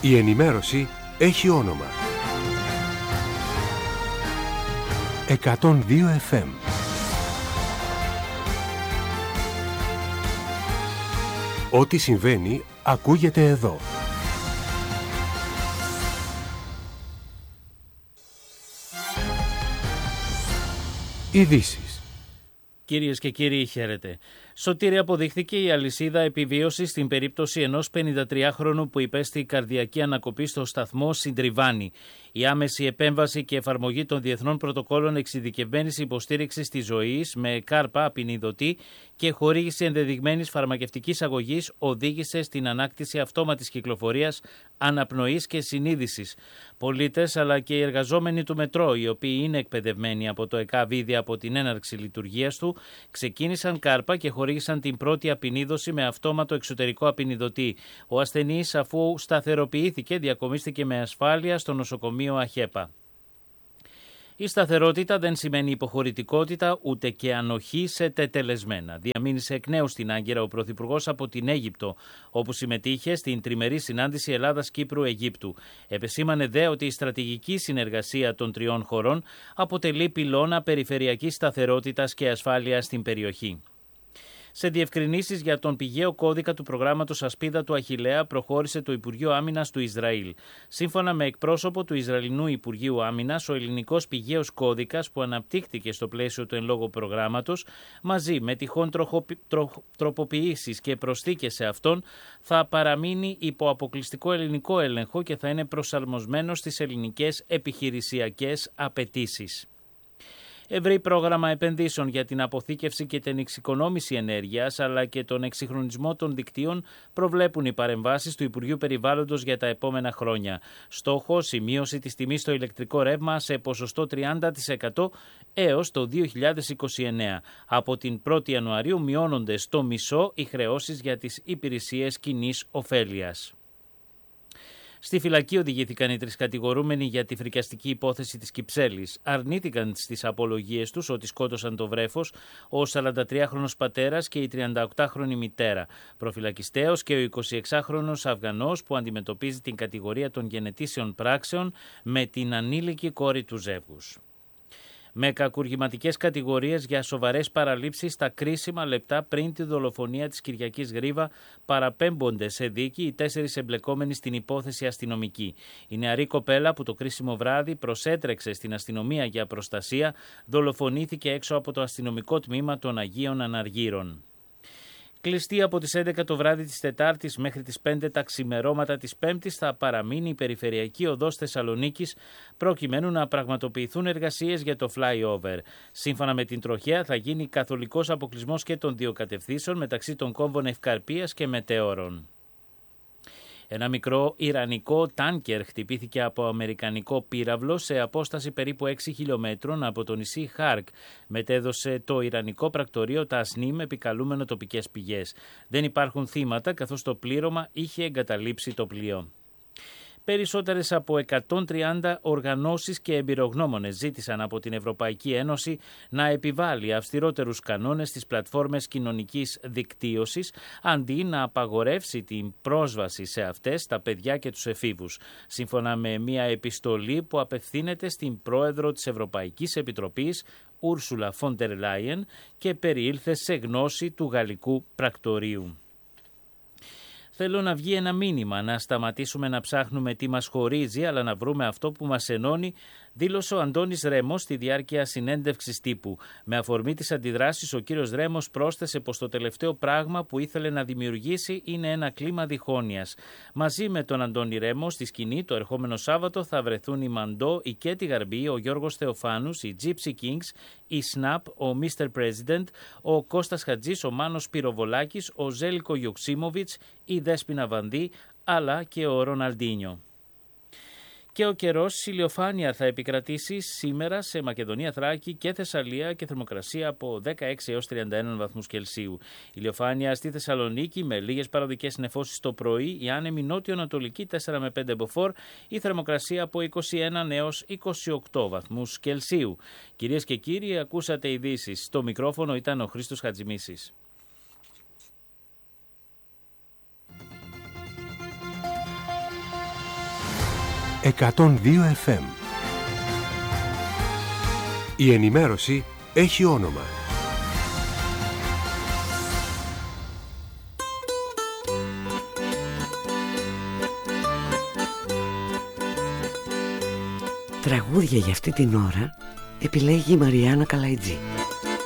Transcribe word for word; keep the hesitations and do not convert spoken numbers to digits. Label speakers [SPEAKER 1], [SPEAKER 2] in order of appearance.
[SPEAKER 1] Η ενημέρωση έχει όνομα. εκατόν δύο εφ εμ. Ό,τι συμβαίνει ακούγεται εδώ. Ειδήσεις.
[SPEAKER 2] Κυρίες και κύριοι, χαίρετε. Σωτήρη αποδείχθηκε η αλυσίδα επιβίωσης στην περίπτωση ενός πενηντατριάχρονου που υπέστη καρδιακή ανακοπή στο σταθμό Συντριβάνη. Η άμεση επέμβαση και εφαρμογή των διεθνών πρωτοκόλων εξειδικευμένης υποστήριξης της ζωής με κάρπα απεινιδωτή και χορήγηση ενδεδειγμένης φαρμακευτικής αγωγής οδήγησε στην ανάκτηση αυτόματης κυκλοφορίας, αναπνοής και συνείδησης. Πολίτες αλλά και οι εργαζόμενοι του μετρό, οι οποίοι είναι εκπαιδευμένοι από το ΕΚΑΒ ήδη από την έναρξη λειτουργίας του, ξεκίνησαν κάρπα και χορήγησαν την πρώτη απεινίδωση με αυτόματο εξωτερικό απεινιδωτή. Ο ασθενής, αφού σταθεροποιήθηκε, διακομίστηκε με ασφάλεια στο νοσοκομείο Αχέπα. Η σταθερότητα δεν σημαίνει υποχωρητικότητα ούτε και ανοχή σε τετελεσμένα. Διαμήνυσε εκ νέου στην Άγκυρα ο Πρωθυπουργός από την Αίγυπτο, όπου συμμετείχε στην τριμερή συνάντηση Ελλάδας-Κύπρου-Αιγύπτου. Επεσήμανε δε ότι η στρατηγική συνεργασία των τριών χωρών αποτελεί πυλώνα περιφερειακής σταθερότητας και ασφάλειας στην περιοχή. Σε διευκρινήσεις για τον πηγαίο κώδικα του προγράμματος Ασπίδα του Αχιλλέα προχώρησε το Υπουργείο Άμυνας του Ισραήλ. Σύμφωνα με εκπρόσωπο του Ισραηλινού Υπουργείου Άμυνας, ο ελληνικός πηγαίος κώδικας που αναπτύχθηκε στο πλαίσιο του εν λόγω προγράμματος, μαζί με τυχόν τροχοπι... τρο... τροποποιήσεις και προσθήκες σε αυτόν, θα παραμείνει υπό αποκλειστικό ελληνικό έλεγχο και θα είναι προσαρμοσμένο στις ελληνικές επιχειρησιακές απαιτήσεις. Ευρύ πρόγραμμα επενδύσεων για την αποθήκευση και την εξοικονόμηση ενέργειας αλλά και τον εξυγχρονισμό των δικτύων προβλέπουν οι παρεμβάσεις του Υπουργείου Περιβάλλοντος για τα επόμενα χρόνια. Στόχος η μείωση της τιμής στο ηλεκτρικό ρεύμα σε ποσοστό τριάντα τοις εκατό έως το δύο χιλιάδες είκοσι εννέα. Από την πρώτη Ιανουαρίου μειώνονται στο μισό οι χρεώσεις για τις υπηρεσίες κοινής ωφέλειας. Στη φυλακή οδηγήθηκαν οι τρεις κατηγορούμενοι για τη φρικιαστική υπόθεση της Κυψέλης. Αρνήθηκαν στις απολογίες τους ότι σκότωσαν το βρέφος, ο σαραντατριάχρονος πατέρας και η τριανταοκτάχρονη μητέρα. Προφυλακιστέως και ο εικοσιεξάχρονος Αφγανός που αντιμετωπίζει την κατηγορία των γενετήσεων πράξεων με την ανήλικη κόρη του ζεύγους. Με κακουργηματικές κατηγορίες για σοβαρές παραλήψεις στα κρίσιμα λεπτά πριν τη δολοφονία της Κυριακής Γρίβα παραπέμπονται σε δίκη οι τέσσερις εμπλεκόμενοι στην υπόθεση αστυνομικοί. Η νεαρή κοπέλα που το κρίσιμο βράδυ προσέτρεξε στην αστυνομία για προστασία δολοφονήθηκε έξω από το αστυνομικό τμήμα των Αγίων Αναργύρων. Κλειστή από τις έντεκα το βράδυ της Τετάρτης μέχρι τις πέντε τα ξημερώματα της Πέμπτης θα παραμείνει η περιφερειακή οδός Θεσσαλονίκης προκειμένου να πραγματοποιηθούν εργασίες για το flyover. Σύμφωνα με την τροχέα θα γίνει καθολικός αποκλεισμός και των δύο κατευθύνσεων μεταξύ των κόμβων Ευκαρπίας και Μετέωρων. Ένα μικρό ιρανικό τάνκερ χτυπήθηκε από αμερικανικό πύραυλο σε απόσταση περίπου έξι χιλιόμετρων από το νησί Χάρκ, μετέδωσε το ιρανικό πρακτορείο Τασνίμ επικαλούμενο τοπικές πηγές. Δεν υπάρχουν θύματα καθώς το πλήρωμα είχε εγκαταλείψει το πλοίο. Περισσότερες από εκατόν τριάντα οργανώσεις και εμπειρογνώμονες ζήτησαν από την Ευρωπαϊκή Ένωση να επιβάλλει αυστηρότερους κανόνες στις πλατφόρμες κοινωνικής δικτύωσης, αντί να απαγορεύσει την πρόσβαση σε αυτές στα παιδιά και τους εφήβους. Σύμφωνα με μια επιστολή που απευθύνεται στην πρόεδρο της Ευρωπαϊκής Επιτροπής, Ούρσουλα Φόντερ Λάιεν, και περιήλθε σε γνώση του γαλλικού πρακτορείου. Θέλω να βγει ένα μήνυμα, να σταματήσουμε να ψάχνουμε τι μας χωρίζει, αλλά να βρούμε αυτό που μας ενώνει, δήλωσε ο Αντώνης Ρέμος στη διάρκεια συνέντευξης τύπου. Με αφορμή τις αντιδράσεις, ο κύριος Ρέμος πρόσθεσε πως το τελευταίο πράγμα που ήθελε να δημιουργήσει είναι ένα κλίμα διχόνοιας. Μαζί με τον Αντώνη Ρέμο στη σκηνή το ερχόμενο Σάββατο θα βρεθούν η Μαντό, η Κέτη Γαρμπή, ο Γιώργος Θεοφάνους, οι Gypsy Kings, η Snap, ο μίστερ President, ο Κώστας Χατζής, ο Μάνος Πυροβολάκης, ο Ζέλικο Γιοξίμοβιτς, η Δέσποινα Βανδύ, αλλά και ο Ροναλντίνιο. Και ο καιρός, ηλιοφάνεια θα επικρατήσει σήμερα σε Μακεδονία, Θράκη και Θεσσαλία και θερμοκρασία από δεκαέξι έως τριάντα ένα βαθμούς Κελσίου. Ηλιοφάνεια στη Θεσσαλονίκη με λίγες παροδικές νεφώσεις το πρωί, η άνεμη νότιο-ανατολική τέσσερα με πέντε μποφόρ, η θερμοκρασία από είκοσι ένα έως είκοσι οκτώ βαθμούς Κελσίου. Κυρίες και κύριοι, ακούσατε ειδήσεις. Στο μικρόφωνο ήταν ο Χρήστος Χατζημίσης.
[SPEAKER 1] εκατόν δύο εφ εμ. Η ενημέρωση έχει όνομα.
[SPEAKER 3] Τραγούδια για αυτή την ώρα επιλέγει η Μαριάννα Καλαϊτζή.